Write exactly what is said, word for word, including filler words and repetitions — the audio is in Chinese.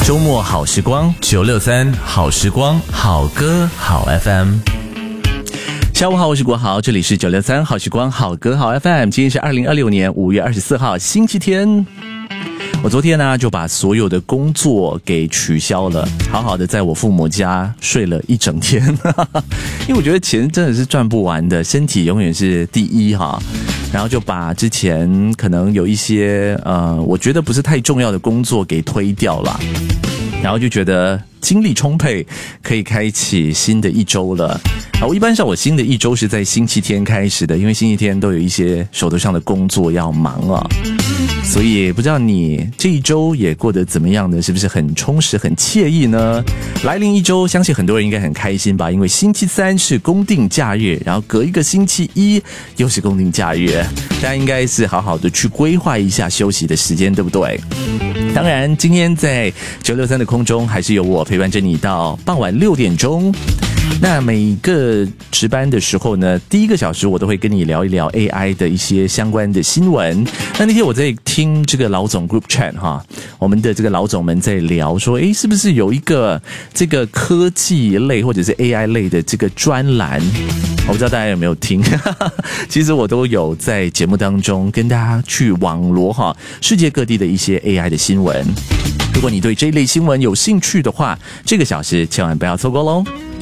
周末好时光，九六三好时光，好歌好 F M。下午好，我是国豪，这里是九六三好时光，好歌好 F M。今天是二零二六年五月二十四号，星期天。我昨天呢就把所有的工作给取消了，好好的在我父母家睡了一整天，因为我觉得钱真的是赚不完的，身体永远是第一哈。然后就把之前可能有一些呃，我觉得不是太重要的工作给推掉了，然后就觉得精力充沛，可以开启新的一周了。啊，我一般上我新的一周是在星期天开始的，因为星期天都有一些手头上的工作要忙啊，所以不知道你这一周也过得怎么样呢？是不是很充实、很惬意呢？来临一周，相信很多人应该很开心吧，因为星期三是公定假日，然后隔一个星期一又是公定假日，大家应该是好好的去规划一下休息的时间，对不对？当然，今天在九六三的空中还是由我陪伴着你到傍晚六点钟。那每个值班的时候呢，第一个小时我都会跟你聊一聊 A I 的一些相关的新闻。那那天我在听这个老总 group chat 哈，我们的这个老总们在聊说，诶，是不是有一个这个科技类或者是 A I 类的这个专栏？我不知道大家有没有听，其实我都有在节目当中跟大家去网罗哈世界各地的一些 A I 的新闻。如果你对这一类新闻有兴趣的话，这个小时千万不要错过咯。